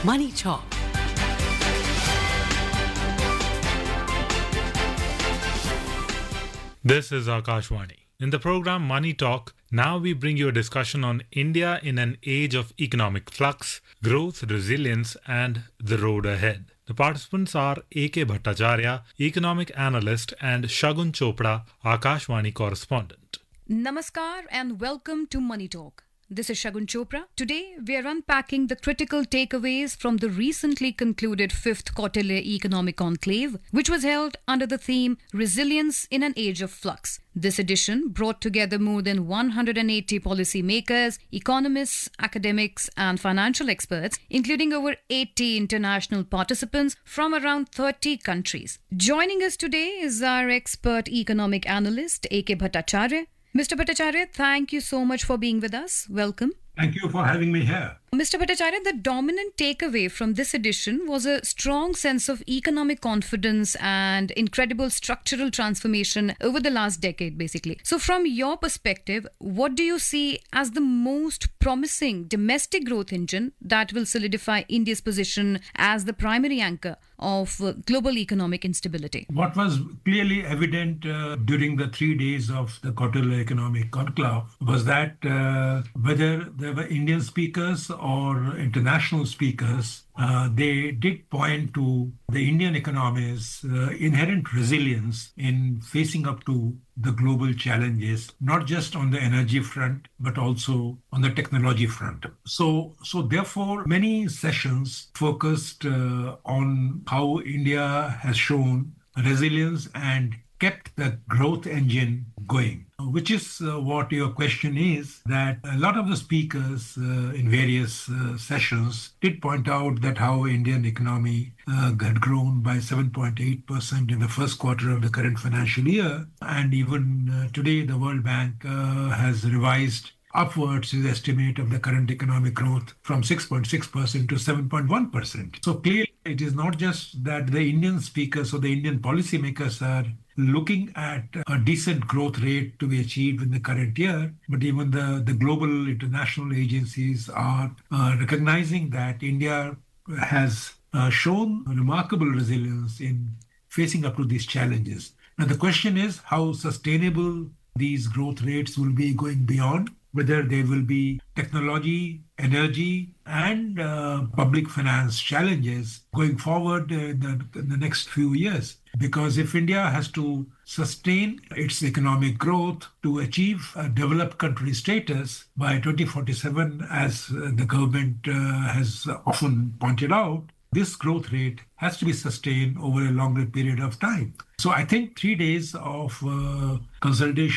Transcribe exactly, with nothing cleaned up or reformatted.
Money Talk. This is Akashvani. In the program Money Talk, now we bring you a discussion on India in an age of economic flux, growth, resilience, and the road ahead. The participants are A K Bhattacharya, economic analyst, and Shagun Chopra, Akashvani correspondent. Namaskar and welcome to Money Talk. This is Shagun Chopra. Today, we are unpacking the critical takeaways from the recently concluded fifth Kautilya Economic Conclave, which was held under the theme Resilience in an Age of Flux. This edition brought together more than one hundred eighty policymakers, economists, academics, and financial experts, including over eighty international participants from around thirty countries. Joining us today is our expert economic analyst, A K Bhattacharya. Mister Bhattacharya, thank you so much for being with us. Welcome. Thank you for having me here. Mister Bhattacharya, the dominant takeaway from this edition was a strong sense of economic confidence and incredible structural transformation over the last decade, basically. So from your perspective, what do you see as the most promising domestic growth engine that will solidify India's position as the primary anchor of uh, global economic instability? What was clearly evident uh, during the three days of the Kautilya Economic Conclave was that uh, whether there were Indian speakers or international speakers, uh, they did point to the Indian economy's uh, inherent resilience in facing up to the global challenges, not just on the energy front, but also on the technology front. So, so therefore, many sessions focused uh, on how India has shown resilience and kept the growth engine going, which is uh, what your question is, that a lot of the speakers uh, in various uh, sessions did point out that how Indian economy uh, had grown by seven point eight percent in the first quarter of the current financial year. And even uh, today, the World Bank uh, has revised upwards its estimate of the current economic growth from six point six percent to seven point one percent. So clearly, it is not just that the Indian speakers or the Indian policymakers are looking at a decent growth rate to be achieved in the current year, but even the, the global international agencies are uh, recognizing that India has uh, shown remarkable resilience in facing up to these challenges. Now, the question is how sustainable these growth rates will be going beyond, whether there will be technology, energy, and uh, public finance challenges going forward in the, in the next few years. Because if India has to sustain its economic growth to achieve a developed country status by twenty forty-seven, as uh, the government uh, has often pointed out, this growth rate has to be sustained over a longer period of time. So I think three days of uh, consultation